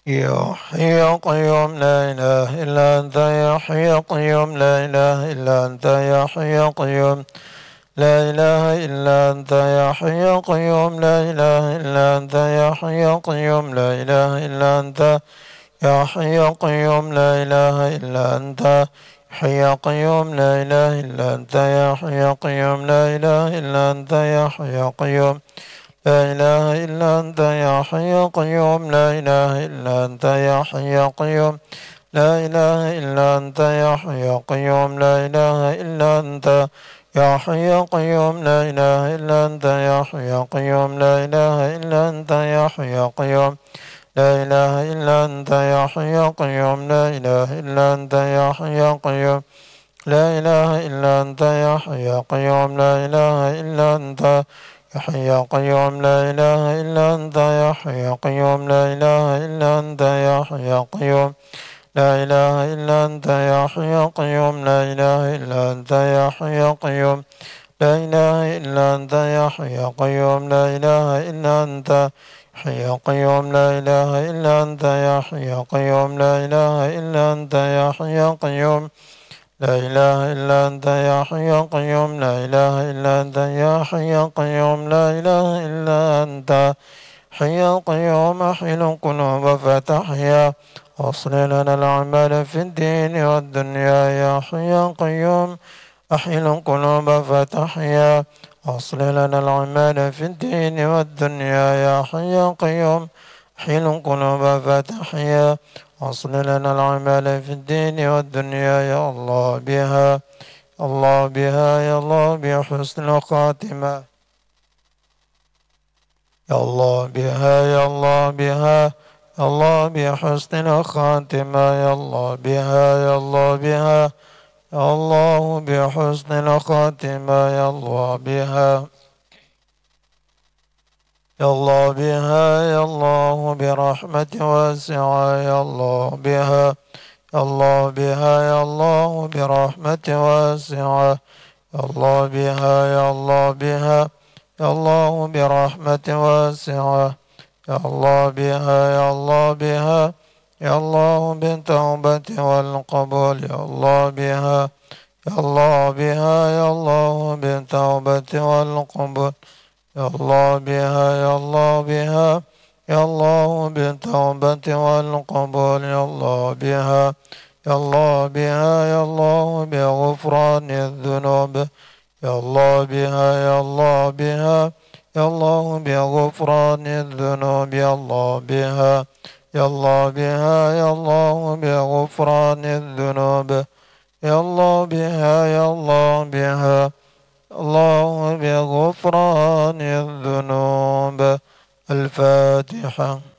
يا حي يا قيوم لا إله إلا أنت يا حي يا قيوم لا إله إلا أنت يا حي يا قيوم لا إله إلا أنت يا حي يا قيوم لا إله إلا أنت يا حي يا قيوم لا إله إلا أنت يا حي يا قيوم لا إله إلا أنت حي يا قيوم لا إله إلا أنت يا حي يا قيوم لا إله إلا أنت يا حي يا قيوم لا إله إلا أنت يا حي يا قيوم لا إله إلا أنت يا حي يا قيوم لا إله إلا أنت يا حي يا قيوم لا إله إلا أنت يا حي يا قيوم لا إله إلا أنت يا حي يا قيوم لا إله إلا أنت يا حي يا قيوم لا إله إلا أنت يا حي يا قيوم لا إله إلا أنت يا حي يا قيوم لا إله إلا أنت يا حي يا قيوم لا إله إلا أنت يا حي يا قيوم لا إله إلا أنت يا حي يا قيوم لا إله إلا أنت يا حي يا قيوم لا إله إلا أنت يا حي يا قيوم لا إله إلا أنت يا حي يا قيوم لا إله إلا أنت يا حي يا قيوم لا إله إلا أنت حي يا قيوم لا إله إلا أنت يا حي يا قيوم لا إله إلا أنت يا حي يا قيوم لا إله إلا أنت يا حي يا قيوم لا إله إلا أنت يا حي يا قيوم لا إله إلا أنت حي يا قيوم أحيي القلوب فتحيا واصل لنا الأعمال في الدين والدنيا يا حي يا قيوم أحيي القلوب فتحيا واصل لنا الأعمال في الدين والدنيا يا حي يا قيوم أحيي القلوب فتحيا واصل لنا الأعمال في الدين والدنيا يا الله بها الله بها يا الله بحسن الخاتمة يا الله بها يا الله بها يا الله بحسن الخاتمة يا الله بها يا الله بها يا الله بحسن الخاتمة يا الله بها يا الله بها يا الله برحمة واسعة يا الله بها يا الله بها يا الله برحمة واسعة يا الله بها يا الله بها يا الله برحمة واسعة يا الله بها يا الله بها يا الله بالتوبة والقبول يا الله بها يا الله بها يا الله بالتوبة والقبول يا الله بها يا الله بها يا الله بالتوبة والقبول يا الله بها يا الله بها يا الله بغفران الذنوب يا الله بها يا الله بها يا الله بغفران الذنوب يا الله بها يا الله بها يا الله بغفران الذنوب يا الله بها يا الله بها الله بغفران الذنوب. الفاتحة.